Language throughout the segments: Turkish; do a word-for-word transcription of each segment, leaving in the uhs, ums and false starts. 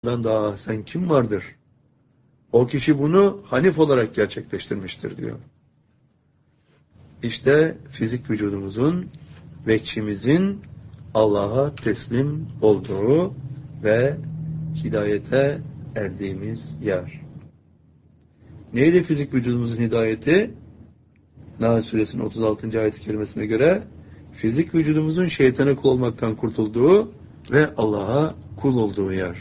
daha sen kim vardır? O kişi bunu hanif olarak gerçekleştirmiştir diyor. İşte fizik vücudumuzun, vekçimizin Allah'a teslim olduğu ve hidayete erdiğimiz yer. Neydi fizik vücudumuzun hidayeti? Nahl suresinin otuz altıncı ayet-i kerimesine göre fizik vücudumuzun şeytana kul olmaktan kurtulduğu ve Allah'a kul olduğu yer.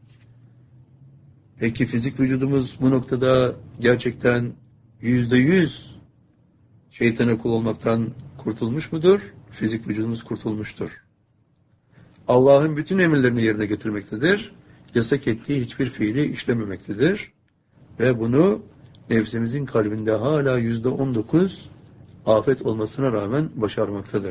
Peki fizik vücudumuz bu noktada gerçekten yüzde yüz şeytana kul olmaktan kurtulmuş mudur? Fizik vücudumuz kurtulmuştur. Allah'ın bütün emirlerini yerine getirmektedir. Yasak ettiği hiçbir fiili işlememektedir. Ve bunu nefsimizin kalbinde hala yüzde on dokuz afet olmasına rağmen başarmaktadır.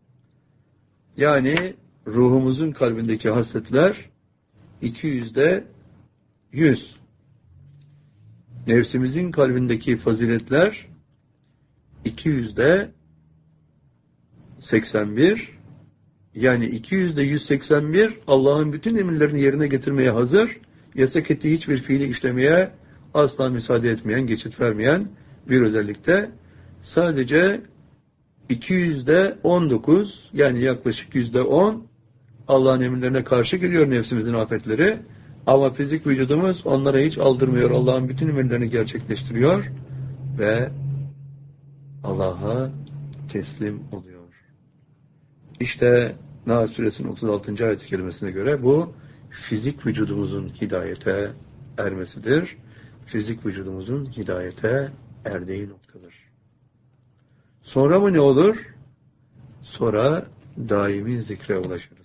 Yani ruhumuzun kalbindeki hasletler iki yüzde yüz. Nefsimizin kalbindeki faziletler iki yüzde seksen bir. Yani iki yüzde yüz seksen bir Allah'ın bütün emirlerini yerine getirmeye hazır, yasak ettiği hiçbir fiili işlemeye asla müsaade etmeyen, geçit vermeyen bir özellikte sadece iki yüzde on dokuz, yani yaklaşık yüzde on Allah'ın emirlerine karşı geliyor nefsimizin afetleri, ama fizik vücudumuz onlara hiç aldırmıyor. Allah'ın bütün emirlerini gerçekleştiriyor ve Allah'a teslim oluyor. İşte Nahl suresinin otuz altıncı ayet-i kerimesine göre bu fizik vücudumuzun hidayete ermesidir. Fizik vücudumuzun hidayete erdiği noktadır. Sonra mı ne olur? Sonra daimi zikre ulaşırız.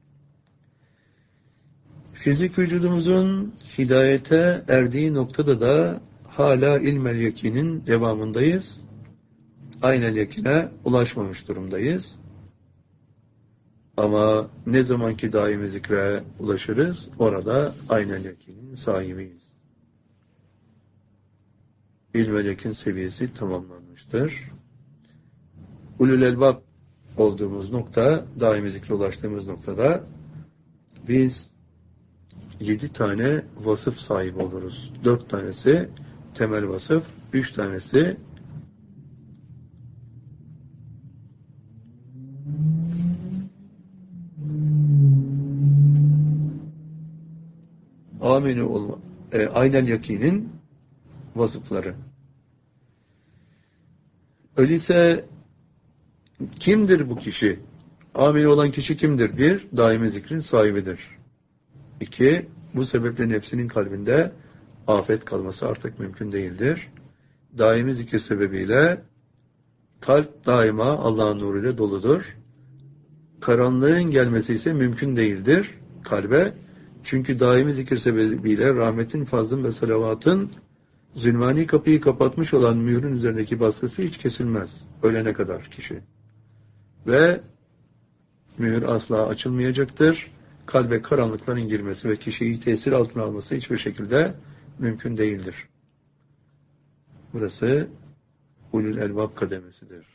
Fizik vücudumuzun hidayete erdiği noktada da hala ilmel yakinin devamındayız. Aynel yakine ulaşmamış durumdayız. Ama ne zamanki daimi zikre ulaşırız, orada aynel yakinin sahibiyiz. İlmel yakin seviyesi tamamlanmıştır. Ulul elbab olduğumuz nokta, daimi zikre ulaştığımız noktada biz yedi tane vasıf sahibi oluruz. Dört tanesi temel vasıf, üç tanesi amini olma, e, aynel yakinin vasıfları. Öyleyse kimdir bu kişi? Amini olan kişi kimdir? Bir, daimi zikrin sahibidir. İki, bu sebeple nefsinin kalbinde afet kalması artık mümkün değildir. Daimi zikir sebebiyle kalp daima Allah'ın nuruyla doludur. Karanlığın gelmesi ise mümkün değildir kalbe. Çünkü daimi zikir sebebiyle rahmetin, fazlın ve salavatın zulmani kapıyı kapatmış olan mührün üzerindeki baskısı hiç kesilmez. Ölene kadar kişi. Ve mühür asla açılmayacaktır. Kalbe karanlıkların girmesi ve kişiyi tesir altına alması hiçbir şekilde mümkün değildir. Burası ulul elbab kademesidir.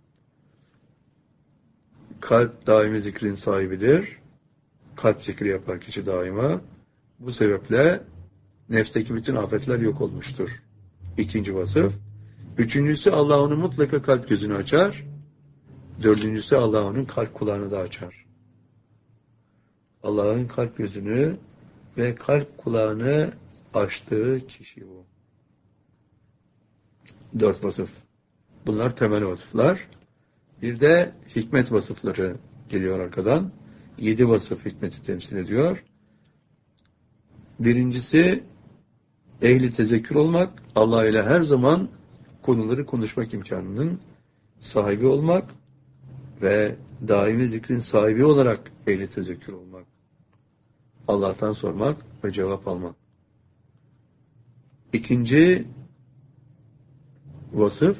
Kalp daimi zikrin sahibidir. Kalp zikri yapar kişi daima. Bu sebeple nefsteki bütün afetler yok olmuştur. İkinci vasıf. Üçüncüsü, Allah onun mutlaka kalp gözünü açar. Dördüncüsü, Allah onun kalp kulağını da açar. Allah'ın kalp gözünü ve kalp kulağını açtığı kişi bu. Dört vasıf. Bunlar temel vasıflar. Bir de hikmet vasıfları geliyor arkadan. Yedi vasıf hikmeti temsil ediyor. Birincisi, ehli tezekkür olmak, Allah ile her zaman konuları konuşmak imkanının sahibi olmak ve daimi zikrin sahibi olarak ehli tezekkür olmak. Allah'tan sormak ve cevap almak. İkinci vasıf,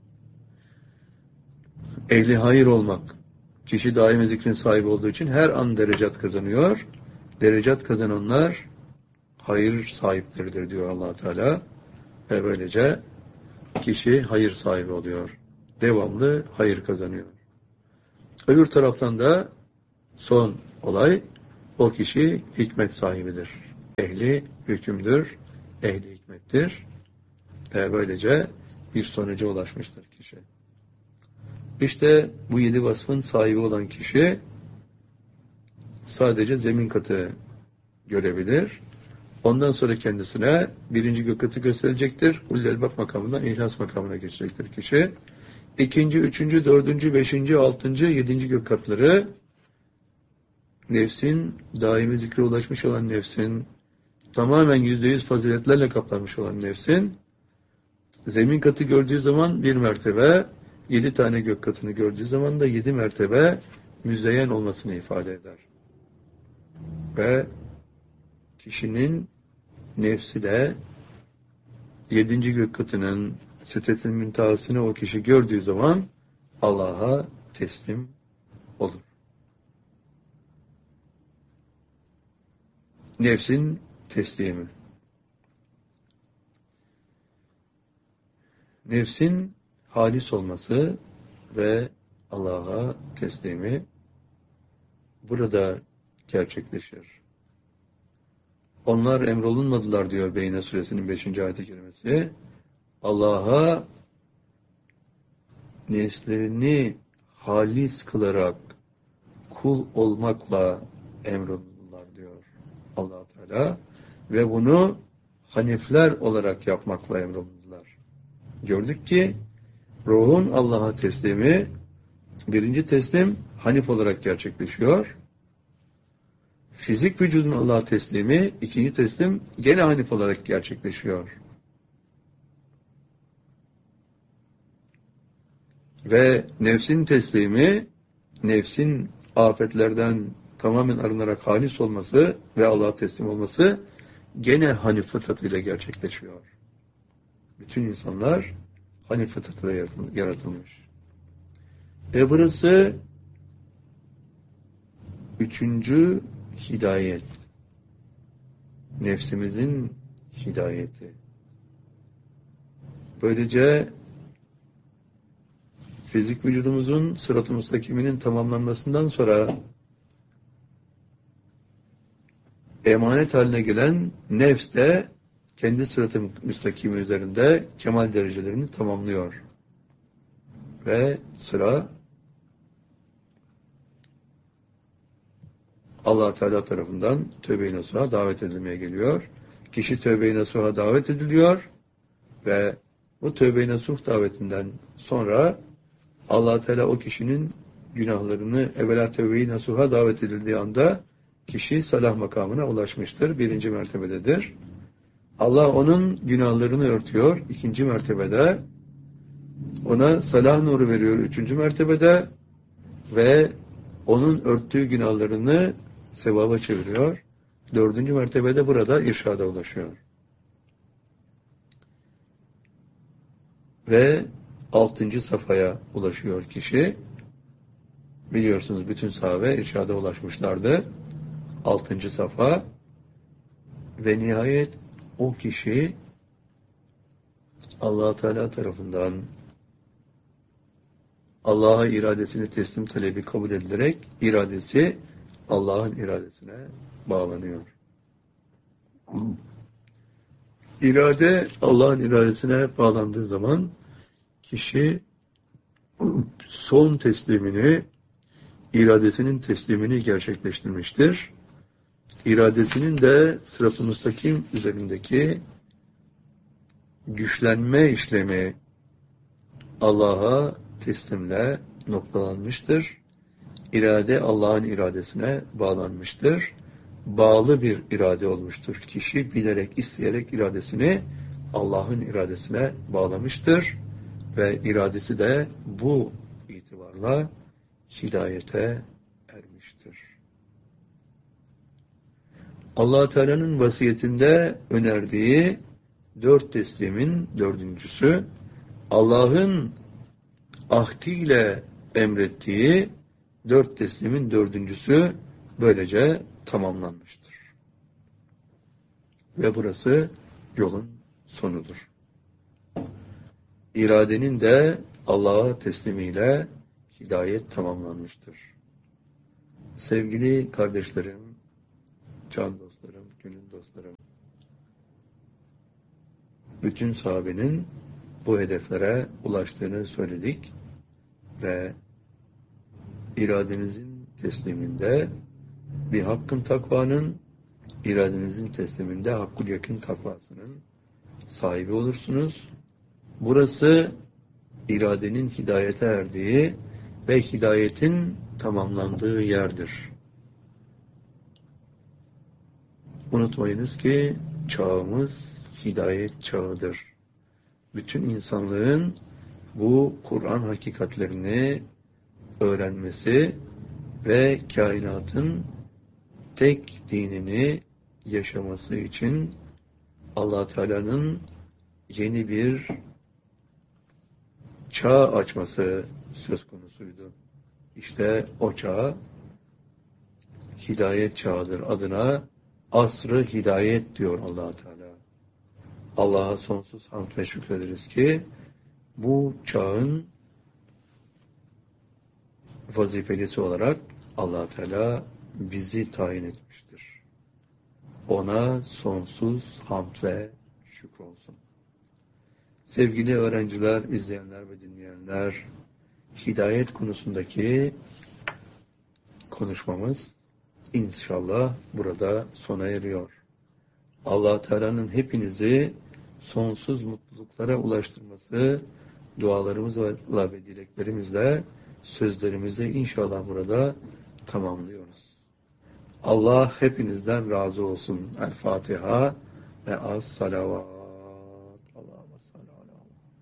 ehli hayır olmak. Kişi daimi zikrin sahibi olduğu için her an derecat kazanıyor. Derecat kazananlar hayır sahipleridir diyor Allah Teala. Ve böylece kişi hayır sahibi oluyor. Devamlı hayır kazanıyor. Öbür taraftan da son olay, o kişi hikmet sahibidir. ehli hükümdür, ehli hikmettir. Ve böylece bir sonuca ulaşmıştır kişi. İşte bu yedi vasfın sahibi olan kişi sadece zemin katı görebilir. Ondan sonra kendisine birinci gök katı gösterecektir. Ulul-Elbab makamından İhlas makamına geçecektir kişi. İkinci, üçüncü, dördüncü, beşinci, altıncı, yedinci gök katları nefsin, daimi zikre ulaşmış olan nefsin, tamamen yüzde yüz faziletlerle kaplanmış olan nefsin, zemin katı gördüğü zaman bir mertebe, yedi tane gök katını gördüğü zaman da yedi mertebe müzeyyen olmasını ifade eder. Ve kişinin nefsi de yedinci gök katının Sidretil Müntehasını o kişi gördüğü zaman Allah'a teslim olur. Nefsin teslimi. Nefsin halis olması ve Allah'a teslimi burada gerçekleşir. Onlar emrolunmadılar diyor Beyne Suresinin beşinci ayet-i kerimesi. Allah'a nefslerini halis kılarak kul olmakla emrolundular diyor Allah Teala ve bunu hanifler olarak yapmakla emrolundular. Gördük ki ruhun Allah'a teslimi birinci teslim hanif olarak gerçekleşiyor. Fizik vücudun Allah'a teslimi ikinci teslim gene hanif olarak gerçekleşiyor. Ve nefsin teslimi, nefsin afetlerden tamamen arınarak halis olması ve Allah'a teslim olması gene hanif fıtratıyla gerçekleşiyor. Bütün insanlar hanif fıtratıyla yaratılmış. E burası üçüncü hidayet. Nefsimizin hidayeti. Böylece fizik vücudumuzun sırat-ı müstakiminin tamamlanmasından sonra emanet haline gelen nefs de kendi sırat-ı müstakimi üzerinde kemal derecelerini tamamlıyor. Ve sıra Allah Teala tarafından tövbe-i nasuha davet edilmeye geliyor. Kişi tövbe-i nasuha davet ediliyor ve bu tövbe-i nasuh davetinden sonra Allah Teala o kişinin günahlarını evvela tövbe-i nasuha davet edildiği anda kişi salah makamına ulaşmıştır. Birinci mertebededir. Allah onun günahlarını örtüyor. İkinci mertebede ona salah nuru veriyor. Üçüncü mertebede ve onun örttüğü günahlarını sevaba çeviriyor. Dördüncü mertebede burada irşada ulaşıyor. Ve altıncı safhaya ulaşıyor kişi. Biliyorsunuz bütün sahabe irşada ulaşmışlardı. Altıncı safa ve nihayet o kişi Allah Teala tarafından Allah'a iradesini teslim talebi kabul edilerek iradesi Allah'ın iradesine bağlanıyor. İrade Allah'ın iradesine bağlandığı zaman kişi son teslimini, iradesinin teslimini gerçekleştirmiştir. İradesinin de sırat-ı müstakim üzerindeki güçlenme işlemi Allah'a teslimle noktalanmıştır. İrade Allah'ın iradesine bağlanmıştır. Bağlı bir irade olmuştur. Kişi bilerek, isteyerek iradesini Allah'ın iradesine bağlamıştır. Ve iradesi de bu itibarla hidayete ermiştir. Allah Teala'nın vasiyetinde önerdiği dört teslimin dördüncüsü, Allah'ın ahdiyle emrettiği dört teslimin dördüncüsü böylece tamamlanmıştır. Ve burası yolun sonudur. İradenin de Allah'a teslimiyle hidayet tamamlanmıştır. Sevgili kardeşlerim, can dostlarım, gönül dostlarım, bütün sahabenin bu hedeflere ulaştığını söyledik ve iradenizin tesliminde bir hakkın takvanın, iradenizin tesliminde hakkul yakın takvasının sahibi olursunuz. Burası iradenin hidayete erdiği ve hidayetin tamamlandığı yerdir. Unutmayınız ki çağımız hidayet çağıdır. Bütün insanlığın bu Kur'an hakikatlerini öğrenmesi ve kainatın tek dinini yaşaması için Allah Teala'nın yeni bir çağ açması söz konusuydu. İşte o çağ hidayet çağıdır. Adına asr-ı hidayet diyor Allah Teala. Allah'a sonsuz hamd ve şükrederiz ki bu çağın vazifelisi olarak Allah Teala bizi tayin etmiştir. Ona sonsuz hamd ve şükür olsun. Sevgili öğrenciler, izleyenler ve dinleyenler, hidayet konusundaki konuşmamız inşallah burada sona eriyor. Allah Teala'nın hepinizi sonsuz mutluluklara ulaştırması dualarımızla ve dileklerimizle sözlerimizi inşallah burada tamamlıyoruz. Allah hepinizden razı olsun. El Fatiha ve az salavat.